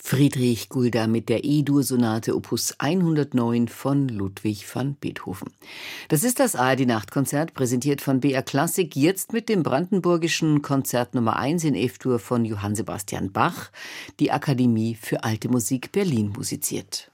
Friedrich Gulda mit der E-Dur-Sonate Opus 109 von Ludwig van Beethoven. Das ist das ARD-Nachtkonzert, präsentiert von BR Klassik, jetzt mit dem brandenburgischen Konzert Nummer 1 in F-Dur von Johann Sebastian Bach. Die Akademie für Alte Musik Berlin musiziert.